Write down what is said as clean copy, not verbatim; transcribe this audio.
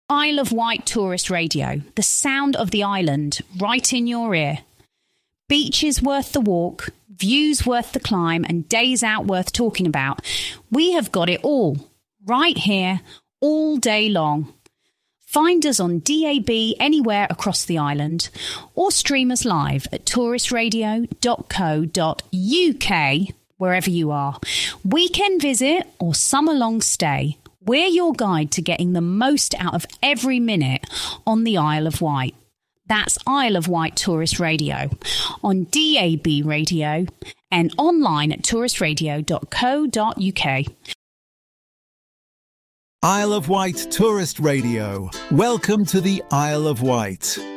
Isle of Wight Tourist Radio, the sound of the island right in your ear. Beaches worth the walk, views worth the climb, and days out worth talking about. We have got it all, right here, all day long. Find us on DAB anywhere across the island, or stream us live at touristradio.co.uk, wherever you are. Weekend visit or summer long stay. We're your guide to getting the most out of every minute on the Isle of Wight. That's Isle of Wight Tourist Radio on DAB Radio and online at touristradio.co.uk. Isle of Wight Tourist Radio. Welcome to the Isle of Wight.